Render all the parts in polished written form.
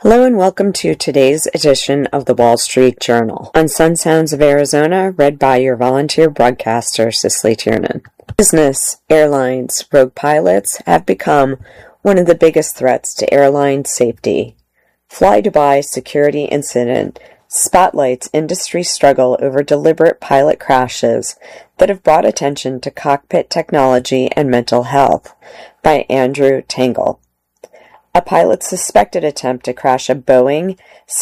Hello and welcome to today's edition of the Wall Street Journal on Sun Sounds of Arizona, read by your volunteer broadcaster, Cicely Tiernan. Business, airlines, rogue pilots have become one of the biggest threats to airline safety. Fly Dubai security incident spotlights industry struggle over deliberate pilot crashes that have brought attention to cockpit technology and mental health by Andrew Tangle. A pilot's suspected attempt to crash a Boeing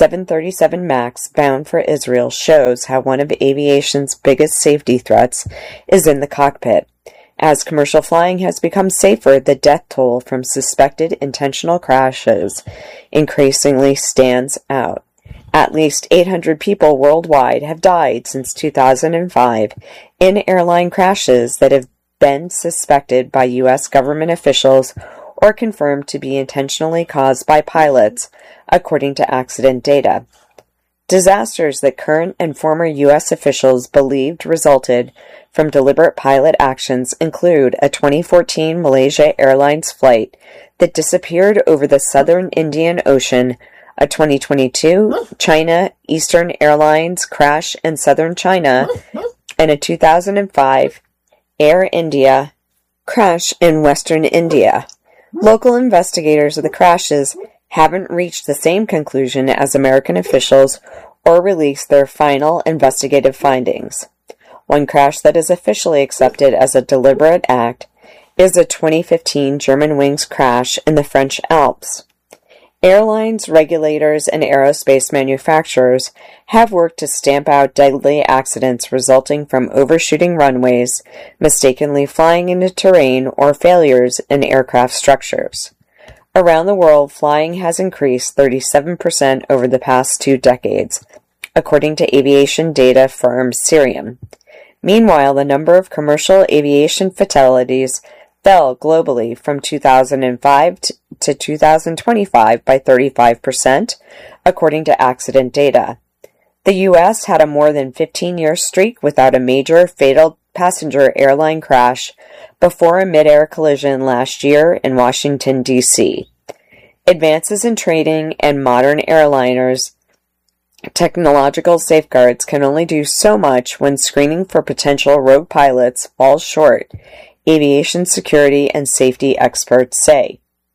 737 MAX bound for Israel shows how one of aviation's biggest safety threats is in the cockpit. As commercial flying has become safer, the death toll from suspected intentional crashes increasingly stands out. At least 800 people worldwide have died since 2005 in airline crashes that have been suspected by U.S. government officials or confirmed to be intentionally caused by pilots, according to accident data. Disasters that current and former U.S. officials believed resulted from deliberate pilot actions include a 2014 Malaysia Airlines flight that disappeared over the southern Indian Ocean, a 2022 China Eastern Airlines crash in southern China, and a 2005 Air India crash in western India. Local investigators of the crashes haven't reached the same conclusion as American officials or released their final investigative findings. One crash that is officially accepted as a deliberate act is a 2015 Germanwings crash in the French Alps. Airlines, regulators, and aerospace manufacturers have worked to stamp out deadly accidents resulting from overshooting runways, mistakenly flying into terrain, or failures in aircraft structures. Around the world, flying has increased 37% over the past 2 decades, according to aviation data firm Cirium. Meanwhile, the number of commercial aviation fatalities fell globally from 2005 to 2025 by 35%, according to accident data. The U.S. had a more than 15-year streak without a major fatal passenger airline crash before a mid-air collision last year in Washington, D.C. Advances in training and modern airliners' technological safeguards can only do so much when screening for potential rogue pilots falls short, aviation security and safety experts say.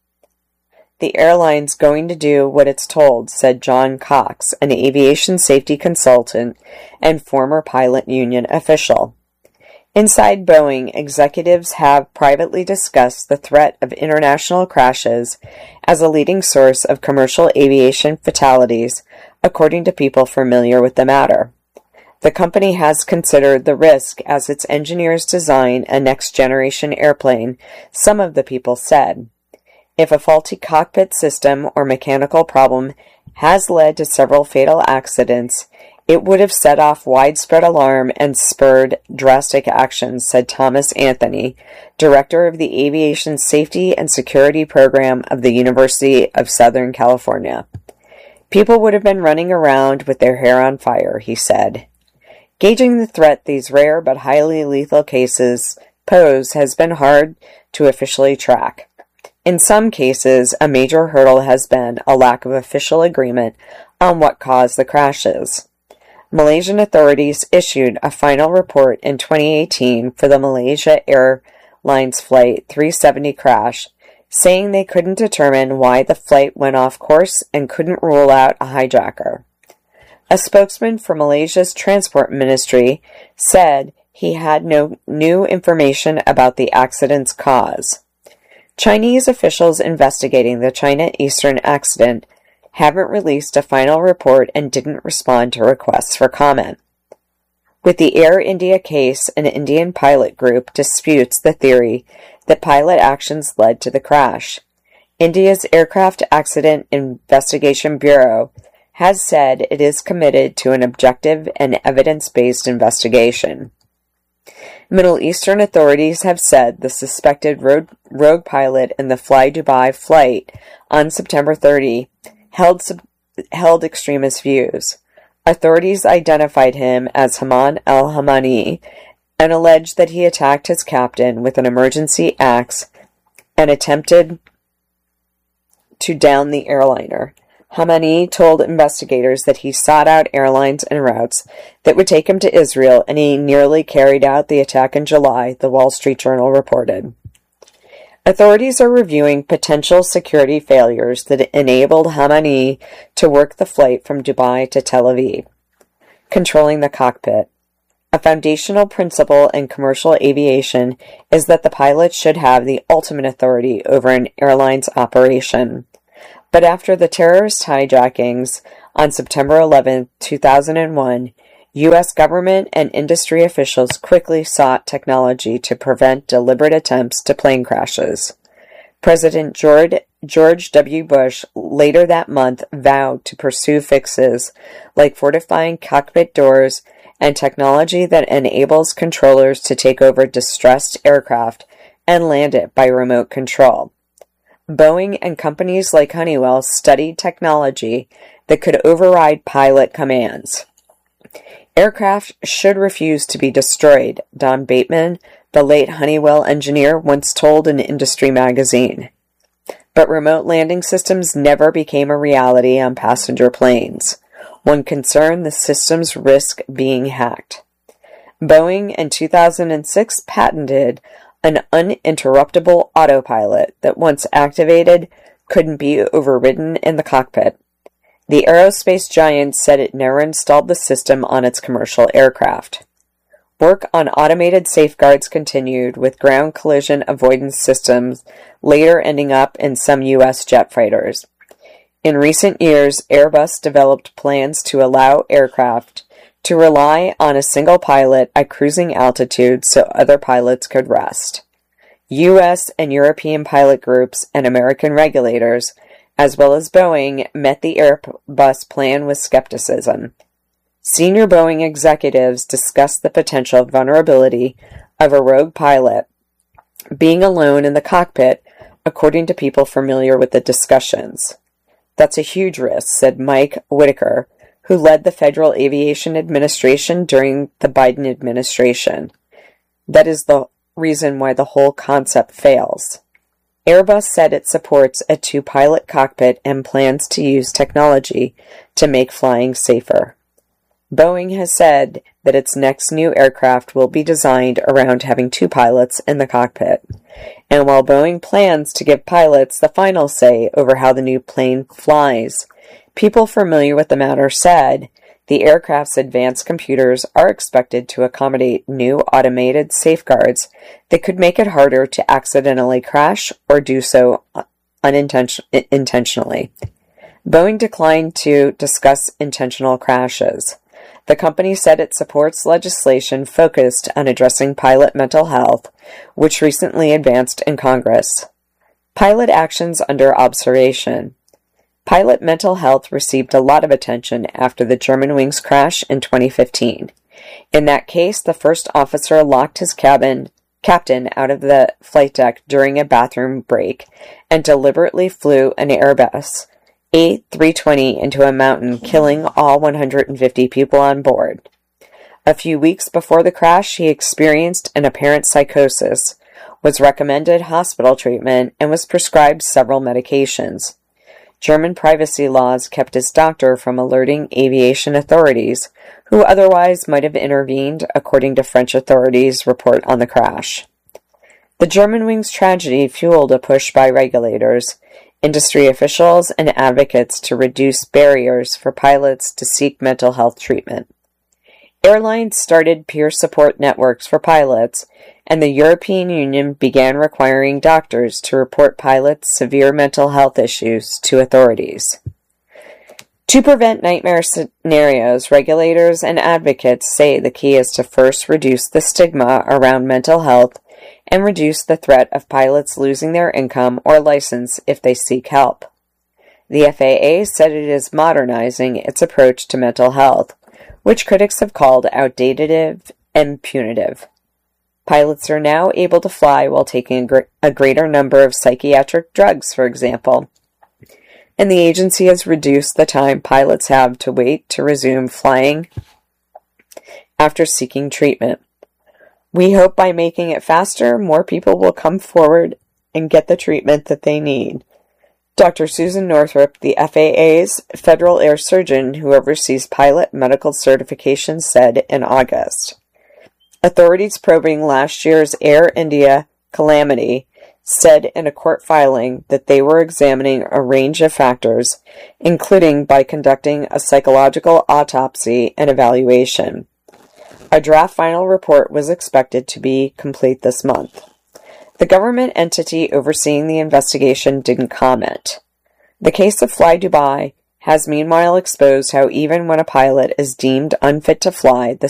The airline's going to do what it's told, said John Cox, an aviation safety consultant and former pilot union official. Inside Boeing, executives have privately discussed the threat of international crashes as a leading source of commercial aviation fatalities, according to people familiar with the matter. The company has considered the risk as its engineers design a next-generation airplane, some of the people said. If a faulty cockpit system or mechanical problem has led to several fatal accidents, it would have set off widespread alarm and spurred drastic actions, said Thomas Anthony, director of the Aviation Safety and Security Program of the University of Southern California. People would have been running around with their hair on fire, he said. Gauging the threat these rare but highly lethal cases pose has been hard to officially track. In some cases, a major hurdle has been a lack of official agreement on what caused the crashes. Malaysian authorities issued a final report in 2018 for the Malaysia Airlines Flight 370 crash, saying they couldn't determine why the flight went off course and couldn't rule out a hijacker. A spokesman for Malaysia's Transport Ministry said he had no new information about the accident's cause. Chinese officials investigating the China Eastern accident haven't released a final report and didn't respond to requests for comment. With the Air India case, an Indian pilot group disputes the theory that pilot actions led to the crash. India's Aircraft Accident Investigation Bureau has said it is committed to an objective and evidence-based investigation. Middle Eastern authorities have said the suspected rogue pilot in the Fly Dubai flight on September 30 held extremist views. Authorities identified him as Haman al-Hamani and alleged that he attacked his captain with an emergency axe and attempted to down the airliner. Khamenei told investigators that he sought out airlines and routes that would take him to Israel, and he nearly carried out the attack in July, the Wall Street Journal reported. Authorities are reviewing potential security failures that enabled Khamenei to work the flight from Dubai to Tel Aviv. Controlling the cockpit. A foundational principle in commercial aviation is that the pilot should have the ultimate authority over an airline's operation. But after the terrorist hijackings on September 11, 2001, U.S. government and industry officials quickly sought technology to prevent deliberate attempts to plane crashes. President George W. Bush later that month vowed to pursue fixes like fortifying cockpit doors and technology that enables controllers to take over distressed aircraft and land it by remote control. Boeing and companies like Honeywell studied technology that could override pilot commands. Aircraft should refuse to be destroyed, Don Bateman, the late Honeywell engineer, once told an industry magazine. But remote landing systems never became a reality on passenger planes. One concern, the systems risk being hacked. Boeing in 2006 patented an uninterruptible autopilot that once activated couldn't be overridden in the cockpit. The aerospace giant said it never installed the system on its commercial aircraft. Work on automated safeguards continued, with ground collision avoidance systems later ending up in some U.S. jet fighters. In recent years, Airbus developed plans to allow aircraft to rely on a single pilot at cruising altitude so other pilots could rest. U.S. and European pilot groups and American regulators, as well as Boeing, met the Airbus plan with skepticism. Senior Boeing executives discussed the potential vulnerability of a rogue pilot being alone in the cockpit, according to people familiar with the discussions. That's a huge risk, said Mike Whitaker, who led the Federal Aviation Administration during the Biden administration. That is the reason why the whole concept fails. Airbus said it supports a two-pilot cockpit and plans to use technology to make flying safer. Boeing has said that its next new aircraft will be designed around having two pilots in the cockpit. And while Boeing plans to give pilots the final say over how the new plane flies, people familiar with the matter said the aircraft's advanced computers are expected to accommodate new automated safeguards that could make it harder to accidentally crash or do so unintentionally. Boeing declined to discuss intentional crashes. The company said it supports legislation focused on addressing pilot mental health, which recently advanced in Congress. Pilot actions under observation. Pilot mental health received a lot of attention after the Germanwings crash in 2015. In that case, the first officer locked his captain out of the flight deck during a bathroom break and deliberately flew an Airbus A320 into a mountain, killing all 150 people on board. A few weeks before the crash, he experienced an apparent psychosis, was recommended hospital treatment, and was prescribed several medications. German privacy laws kept his doctor from alerting aviation authorities, who otherwise might have intervened, according to French authorities' report on the crash. The Germanwings tragedy fueled a push by regulators, industry officials, and advocates to reduce barriers for pilots to seek mental health treatment. Airlines started peer support networks for pilots, and the European Union began requiring doctors to report pilots' severe mental health issues to authorities. To prevent nightmare scenarios, regulators and advocates say the key is to first reduce the stigma around mental health and reduce the threat of pilots losing their income or license if they seek help. The FAA said it is modernizing its approach to mental health, which critics have called outdated and punitive. Pilots are now able to fly while taking a greater number of psychiatric drugs, for example, and the agency has reduced the time pilots have to wait to resume flying after seeking treatment. We hope by making it faster, more people will come forward and get the treatment that they need. Dr. Susan Northrup, the FAA's federal air surgeon who oversees pilot medical certification, said in August. Authorities probing last year's Air India calamity said in a court filing that they were examining a range of factors, including by conducting a psychological autopsy and evaluation. A draft final report was expected to be complete this month. The government entity overseeing the investigation didn't comment. The case of Fly Dubai has meanwhile exposed how even when a pilot is deemed unfit to fly, the